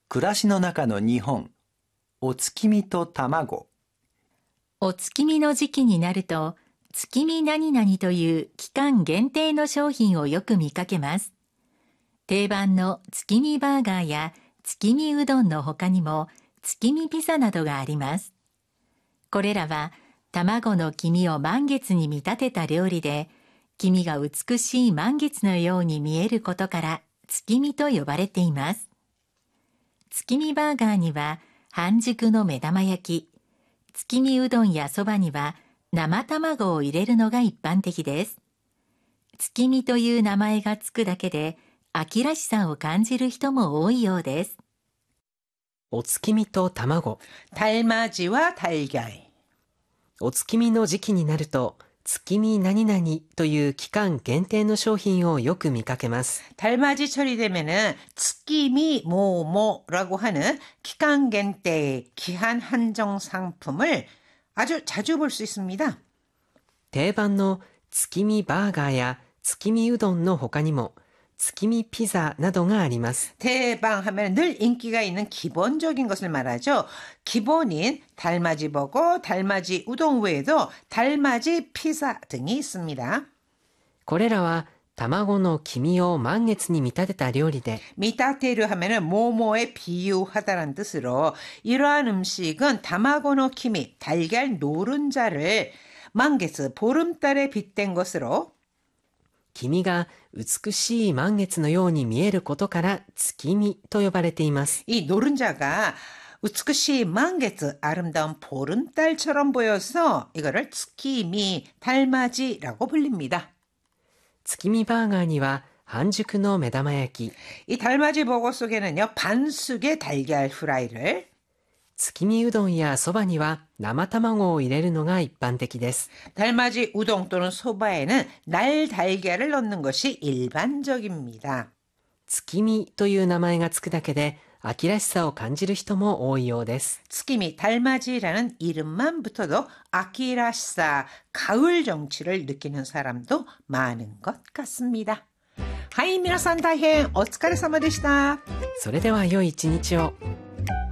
暮らしの中の日本、お月見と卵。 お月見の時期になると、月見何々という期間限定の商品をよく見かけます。定番の月見バーガーや月見うどんの他にも月見ピザなどがあります。これらは卵の黄身を満月に見立てた料理で、黄身が美しい満月のように見えることから月見と呼ばれています。月見バーガーには半熟の目玉焼き、月見うどんやそばには生卵を入れるのが一般的です。月見という名前がつくだけで秋らしさを感じる人も多いようです。 お月見と卵。 달맞이와 달걀。 お月見の時期になると、月見何々という期間限定の商品をよく見かけます。 달맞이철이 되면은 tsukimi 뭐뭐라고 하는 기간限定, 기한 한정 상품을 아주 자주 볼 수 있습니다. 定番の月見バーガーや月見うどんの他にも、月見ピザなどがあります。 대방 하면 늘 인기가 있는 기본적인 것을 말하죠. 기본인 달맞이 버거, 달맞이 우동 외에도 달맞이 피자 등이 있습니다. これらは卵の黄身を満月に見立てた料理で、 미타테르 하면은 뭐뭐에 비유하다라는 뜻으로 이러한 음식은 타마고노 키미, 달걀 노른자를 만게스, 보름달에 빗댄 것으로 黄身が美しい満月のように見えることから月見と呼ばれています。 이 노른자가 우츠쿠시 만게츠, 아름다운 보름달처럼 보여서 이거를 tsukimi, 달맞이라고 불립니다. 月見バーガーには半熟の目玉焼き、 이 달맞이 버거 속에는요, 반숙의 달걀 후라이를, 月見うどんやそばには生卵を入れるのが一般的です。 달맞이 우동 또는 소바에는 날 달걀을 넣는 것이 일반적입니다. 月見という名前がつくだけで秋らしさを感じる人も多いようです。 tsukimi, 달맞이라는 이름만 붙어도 아키라시사, 가을 정취를 느끼는 사람도 많은 것 같습니다. 하이, 미나산 다행, 오츠카레사마でした. それでは良い一日を。